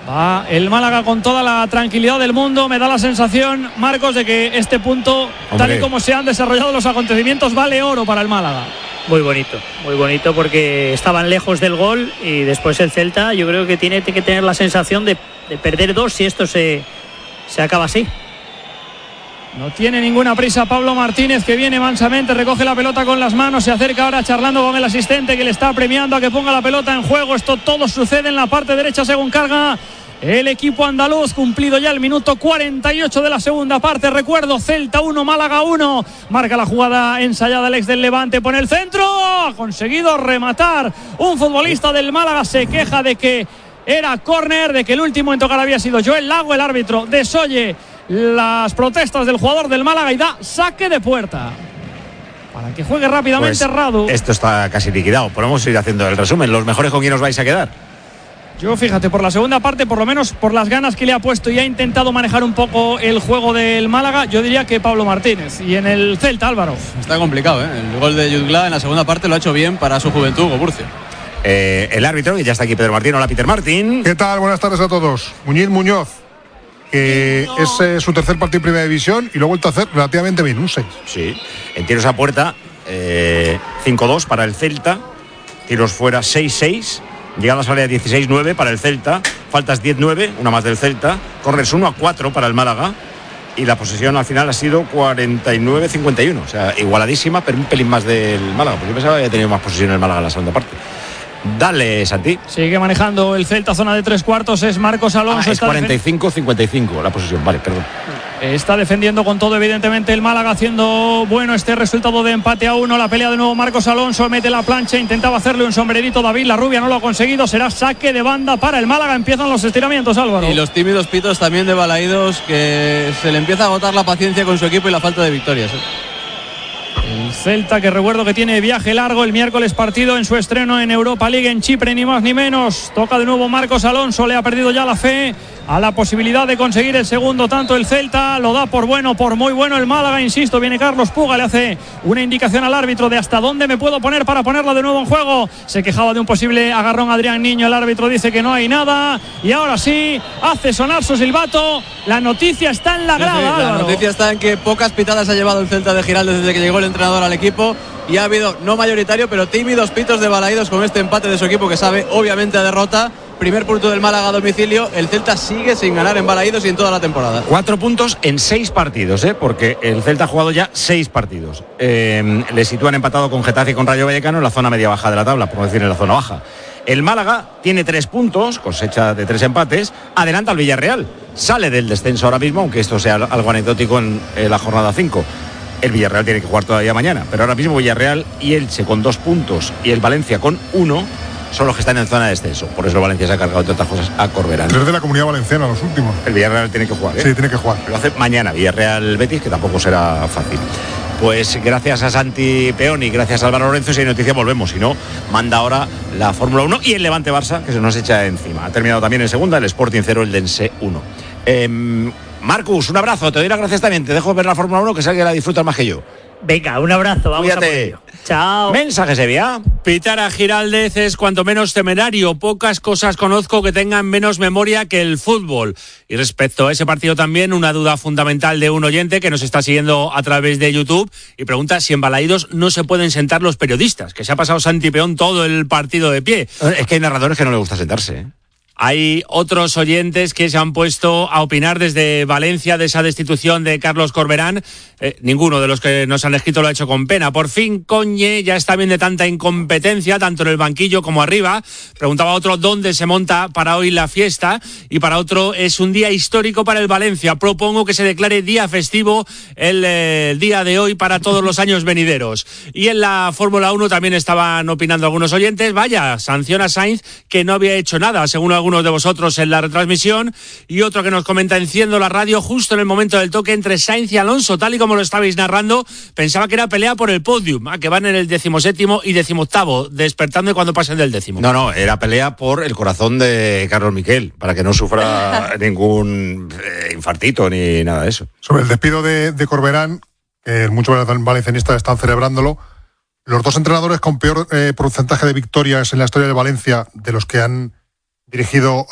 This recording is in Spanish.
Va el Málaga con toda la tranquilidad del mundo. Me da la sensación, Marcos, de que este punto, tal y como se han desarrollado los acontecimientos, vale oro para el Málaga. Muy bonito porque estaban lejos del gol y después el Celta yo creo que tiene que tener la sensación de perder 2 si esto se acaba así. No tiene ninguna prisa Pablo Martínez, que viene mansamente, recoge la pelota con las manos, se acerca ahora charlando con el asistente que le está premiando a que ponga la pelota en juego. Esto todo sucede en la parte derecha según carga el equipo andaluz. Cumplido ya el minuto 48 de la segunda parte. Recuerdo, Celta 1, Málaga 1. Marca la jugada ensayada el ex del Levante, pone el centro. Ha conseguido rematar un futbolista del Málaga. Se queja de que era córner, de que el último en tocar había sido Joel Lago. El árbitro desoye las protestas del jugador del Málaga y da saque de puerta para que juegue rápidamente Radu. Esto está casi liquidado. Podemos ir haciendo el resumen. ¿Los mejores con quién os vais a quedar? Yo, fíjate, por la segunda parte, por lo menos por las ganas que le ha puesto y ha intentado manejar un poco el juego del Málaga, yo diría que Pablo Martínez. Y en el Celta, Álvaro. Está complicado, ¿eh? El gol de Jutgla en la segunda parte lo ha hecho bien para su juventud, Coburcio. El árbitro, que ya está aquí, Pedro Martín. Hola, Peter Martín. ¿Qué tal? Buenas tardes a todos. Muñoz, que es su tercer partido en Primera División y lo ha vuelto a hacer relativamente bien, un 6. Sí, en tiros a puerta, 5-2 para el Celta, tiros fuera 6-6, llegadas al área 16-9 para el Celta, faltas 10-9, una más del Celta, corners 1-4 para el Málaga y la posesión al final ha sido 49-51, o sea, igualadísima, pero un pelín más del Málaga, porque yo pensaba que había tenido más posesión el Málaga en la segunda parte. Dale, Santi. Sigue manejando el Celta, zona de 3/4, es Marcos Alonso. Es 45-55 la posesión, vale, perdón. Está defendiendo con todo, evidentemente, el Málaga, haciendo bueno este resultado de empate a 1. La pelea de nuevo Marcos Alonso, mete la plancha, intentaba hacerle un sombrerito David Larrubia, no lo ha conseguido. Será saque de banda para el Málaga. Empiezan los estiramientos, Álvaro. Y los tímidos pitos también de Balaídos, que se le empieza a agotar la paciencia con su equipo y la falta de victorias, ¿eh? El Celta, que recuerdo que tiene viaje largo, el miércoles partido en su estreno en Europa League en Chipre, ni más ni menos. Toca de nuevo Marcos Alonso, le ha perdido ya la fe a la posibilidad de conseguir el segundo tanto el Celta. Lo da por bueno, por muy bueno el Málaga, insisto. Viene Carlos Puga, le hace una indicación al árbitro de hasta dónde me puedo poner para ponerla de nuevo en juego. Se quejaba de un posible agarrón Adrián Niño, el árbitro dice que no hay nada y ahora sí, hace sonar su silbato. La noticia está en la grada, sí, Álvaro. La noticia está en que pocas pitadas ha llevado el Celta de Giraldez desde que llegó el entrenador al equipo y ha habido, no mayoritario, pero tímidos pitos de Balaídos con este empate de su equipo, que sabe obviamente a derrota. Primer punto del Málaga a domicilio. El Celta sigue sin ganar en Balaídos y en toda la temporada. 4 puntos en 6 partidos, porque el Celta ha jugado ya 6 partidos. Le sitúan empatado con Getafe y con Rayo Vallecano en la zona media baja de la tabla, por no decir en la zona baja. El Málaga tiene 3 puntos, cosecha de 3 empates, adelanta al Villarreal. Sale del descenso ahora mismo, aunque esto sea algo anecdótico en la jornada 5. El Villarreal tiene que jugar todavía mañana, pero ahora mismo Villarreal y Elche con 2 puntos y el Valencia con 1 son los que están en zona de descenso. Por eso el Valencia se ha cargado, entre otras cosas, a Corberán. 3 de la Comunidad Valenciana, los últimos. El Villarreal tiene que jugar, Sí, tiene que jugar. Lo hace mañana, Villarreal-Betis, que tampoco será fácil. Pues gracias a Santi Peón y gracias a Álvaro Lorenzo, si hay noticia volvemos. Si no, manda ahora la Fórmula 1 y el Levante-Barça, que se nos echa encima. Ha terminado también en segunda, el Sporting 0, el Dense 1. Marcus, un abrazo, te doy las gracias también. Te dejo ver la Fórmula 1, que sé que la disfrutas más que yo. Venga, un abrazo, vamos. Cuídate. A por ello. Chao. Mensaje, Sevilla. Pitar a Giraldez es cuanto menos temerario. Pocas cosas conozco que tengan menos memoria que el fútbol. Y respecto a ese partido también, una duda fundamental de un oyente que nos está siguiendo a través de YouTube y pregunta si en Balaídos no se pueden sentar los periodistas, que se ha pasado Santi Peón todo el partido de pie. Es que hay narradores que no les gusta sentarse, ¿eh? Hay otros oyentes que se han puesto a opinar desde Valencia de esa destitución de Carlos Corberán. Ninguno de los que nos han escrito lo ha hecho con pena. Por fin, Coñe ya está bien de tanta incompetencia, tanto en el banquillo como arriba. Preguntaba otro dónde se monta para hoy la fiesta. Y para otro, es un día histórico para el Valencia. Propongo que se declare día festivo el día de hoy para todos los años venideros. Y en la Fórmula 1 también estaban opinando algunos oyentes. Vaya, sanciona a Sainz, que no había hecho nada, según algunos de vosotros en la retransmisión. Y otro que nos comenta: enciendo la radio justo en el momento del toque entre Sainz y Alonso, tal y como lo estabais narrando. Pensaba que era pelea por el podium, que van en el 17º y 18º, despertando cuando pasen del 10º. No, era pelea por el corazón de Carlos Miquel, para que no sufra ningún infartito ni nada de eso. Sobre el despido de Corberán, que muchos valencianistas están celebrándolo, los 2 entrenadores con peor porcentaje de victorias en la historia de Valencia, de los que han dirigido